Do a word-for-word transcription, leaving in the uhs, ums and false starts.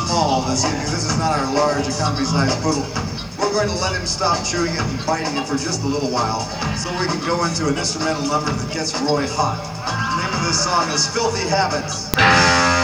small this evening. This is not our large economy-sized poodle. We're going to let him stop chewing it and biting it for just a little while so we can go into an instrumental number that gets Roy hot. The name of this song is Filthy Habits.